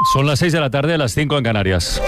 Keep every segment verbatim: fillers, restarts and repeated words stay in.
Son las seis de la tarde, a las cinco en Canarias.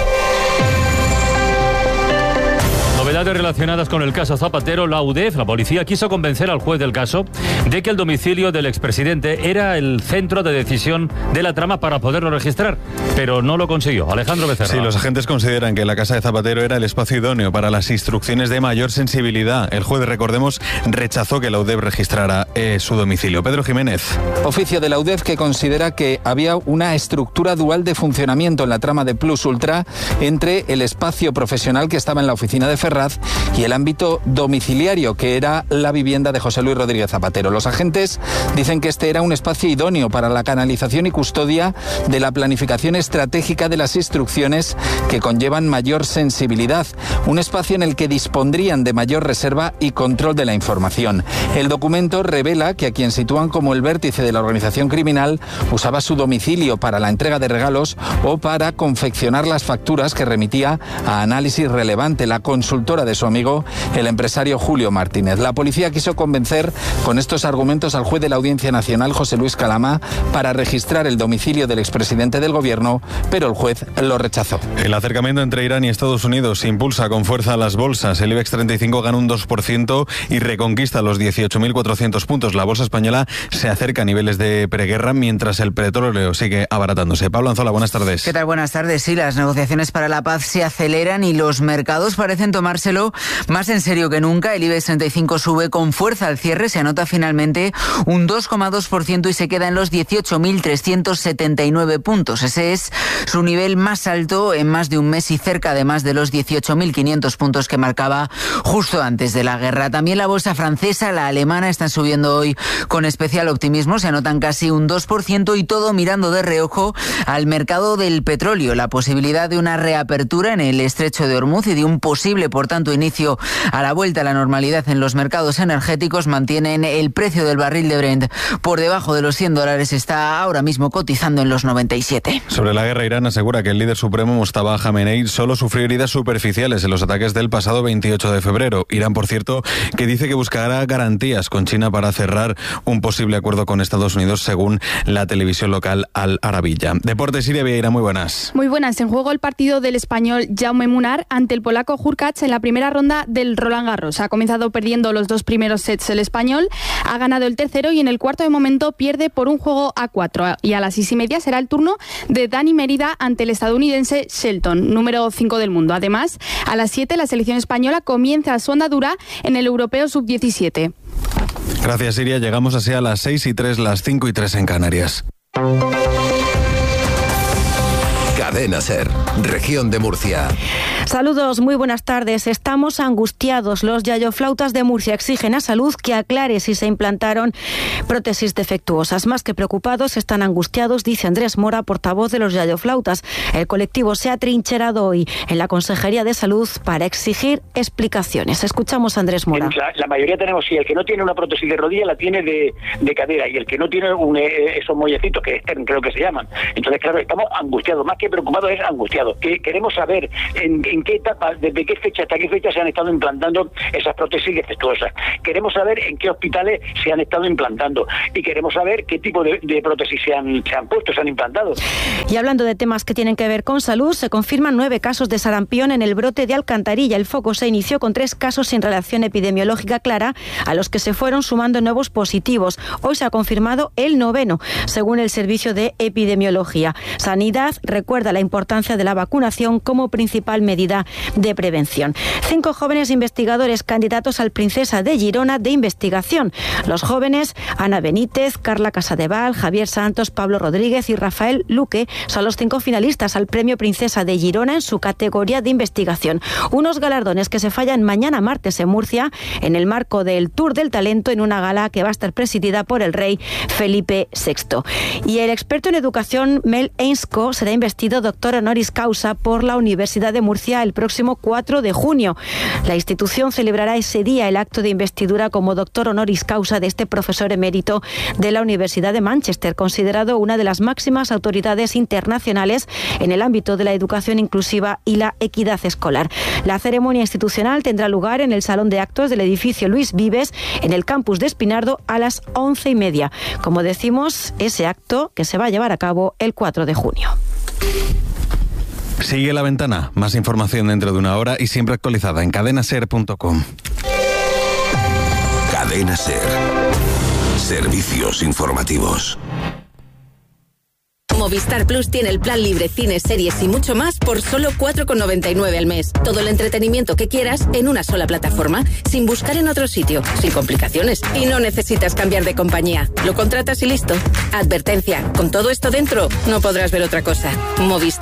Novedades relacionadas con el caso Zapatero. La U D E F, la policía, quiso convencer al juez del caso de que el domicilio del expresidente era el centro de decisión de la trama para poderlo registrar, pero no lo consiguió. Alejandro Becerra. Sí, los agentes consideran que la casa de Zapatero era el espacio idóneo para las instrucciones de mayor sensibilidad. El juez, recordemos, rechazó que la U D E F registrara eh, su domicilio. Pedro Jiménez. Oficio de la U D E F que considera que había una estructura dual de funcionamiento en la trama de Plus Ultra entre el espacio profesional que estaba en la oficina de Ferraz y el ámbito domiciliario, que era la vivienda de José Luis Rodríguez Zapatero. Los agentes dicen que este era un espacio idóneo para la canalización y custodia de la planificación estratégica de las instrucciones que conllevan mayor sensibilidad, un espacio en el que dispondrían de mayor reserva y control de la información. El documento revela que a quien sitúan como el vértice de la organización criminal usaba su domicilio para la entrega de regalos o para confeccionar las facturas que remitía a Análisis Relevante, la consultora de su amigo, el empresario Julio Martínez. La policía quiso convencer con estos argumentos al juez de la Audiencia Nacional, José Luis Calama, para registrar el domicilio del expresidente del gobierno, pero el juez lo rechazó. El acercamiento entre Irán y Estados Unidos impulsa con fuerza las bolsas. El IBEX treinta y cinco gana un dos por ciento y reconquista los dieciocho mil cuatrocientos puntos. La bolsa española se acerca a niveles de preguerra, mientras el petróleo sigue abaratándose. Pablo Anzola, buenas tardes. ¿Qué tal? Buenas tardes. Sí, las negociaciones para la paz se aceleran y los mercados parecen tomarse más en serio que nunca. El IBEX treinta y cinco sube con fuerza al cierre, se anota finalmente un dos coma dos por ciento y se queda en los dieciocho mil trescientos setenta y nueve puntos. Ese es su nivel más alto en más de un mes y cerca además de los dieciocho mil quinientos puntos que marcaba justo antes de la guerra. También la bolsa francesa, la alemana, están subiendo hoy con especial optimismo, se anotan casi un dos por ciento y todo mirando de reojo al mercado del petróleo. La posibilidad de una reapertura en el estrecho de Hormuz y de un posible, por tanto, inicio a la vuelta a la normalidad en los mercados energéticos mantienen el precio del barril de Brent por debajo de los cien dólares. Está ahora mismo cotizando en los noventa y siete. Sobre la guerra, Irán asegura que el líder supremo Mustafa Khamenei solo sufrió heridas superficiales en los ataques del pasado veintiocho de febrero. Irán, por cierto, que dice que buscará garantías con China para cerrar un posible acuerdo con Estados Unidos, según la televisión local Al Arabiya. Deportes, Siria Vieira, muy buenas. Muy buenas. En juego el partido del español Jaume Munar ante el polaco Hurkacz en la primera ronda del Roland Garros. Ha comenzado perdiendo los dos primeros sets el español, ha ganado el tercero y en el cuarto de momento pierde por un juego a cuatro. Y a las seis y media será el turno de Dani Mérida ante el estadounidense Shelton, número cinco del mundo. Además, a las siete la selección española comienza su andadura en el Europeo sub diecisiete. Gracias, Siria. Llegamos así a las seis y tres, las cinco y tres en Canarias. Cadena SER, Región de Murcia. Saludos, muy buenas tardes. Estamos angustiados. Los yayoflautas de Murcia exigen a Salud que aclare si se implantaron prótesis defectuosas. Más que preocupados, están angustiados, dice Andrés Mora, portavoz de los yayoflautas. El colectivo se ha trincherado hoy en la Consejería de Salud para exigir explicaciones. Escuchamos a Andrés Mora. La, la mayoría tenemos, si el que no tiene una prótesis de rodilla la tiene de, de cadera y el que no tiene un, eh, esos mollecitos que creo que se llaman. Entonces, claro, estamos angustiados. Más que preocupados es angustiados. Que queremos saber en, en qué etapa, desde qué fecha hasta qué fecha se han estado implantando esas prótesis defectuosas. Queremos saber en qué hospitales se han estado implantando y queremos saber qué tipo de, de prótesis se han, se han puesto, se han implantado. Y hablando de temas que tienen que ver con salud, se confirman nueve casos de sarampión en el brote de Alcantarilla. El foco se inició con tres casos sin relación epidemiológica clara, a los que se fueron sumando nuevos positivos. Hoy se ha confirmado el noveno, según el Servicio de Epidemiología. Sanidad recuerda la importancia de la vacunación como principal medida de prevención. Cinco jóvenes investigadores candidatos al Princesa de Girona de investigación. Los jóvenes Ana Benítez, Carla Casadeval, Javier Santos, Pablo Rodríguez y Rafael Luque son los cinco finalistas al Premio Princesa de Girona en su categoría de investigación. Unos galardones que se fallan mañana martes en Murcia en el marco del Tour del Talento, en una gala que va a estar presidida por el rey Felipe sexto. Y el experto en educación Mel Einsco será investido doctor honoris causa por la Universidad de Murcia el próximo cuatro de junio. La institución celebrará ese día el acto de investidura como doctor honoris causa de este profesor emérito de la Universidad de Manchester, considerado una de las máximas autoridades internacionales en el ámbito de la educación inclusiva y la equidad escolar. La ceremonia institucional tendrá lugar en el Salón de Actos del edificio Luis Vives, en el campus de Espinardo, a las once y media. Como decimos, ese acto que se va a llevar a cabo el cuatro de junio. Sigue La Ventana. Más información dentro de una hora y siempre actualizada en cadena ser punto com. Cadena Ser. Servicios informativos. Movistar Plus tiene el plan libre, cines, series y mucho más por solo cuatro con noventa y nueve al mes. Todo el entretenimiento que quieras en una sola plataforma, sin buscar en otro sitio, sin complicaciones. Y no necesitas cambiar de compañía. Lo contratas y listo. Advertencia, con todo esto dentro, no podrás ver otra cosa. Movistar.